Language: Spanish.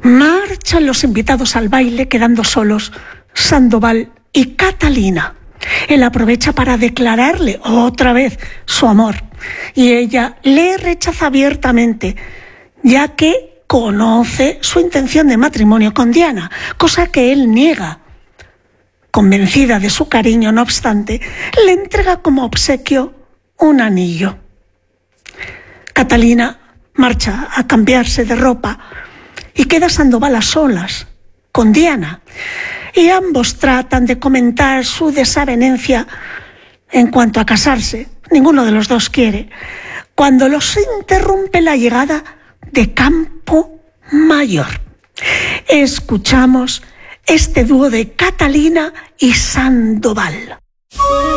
Marchan los invitados al baile, quedando solos Sandoval y Catalina. Él aprovecha para declararle otra vez su amor y ella le rechaza abiertamente, ya que conoce su intención de matrimonio con Diana, cosa que él niega. Convencida de su cariño, no obstante, le entrega como obsequio un anillo. Catalina marcha a cambiarse de ropa y queda Sandoval a solas con Diana, y ambos tratan de comentar su desavenencia en cuanto a casarse. Ninguno de los dos quiere, cuando los interrumpe la llegada de Campo Mayor. Escuchamos este dúo de Catalina y Sandoval.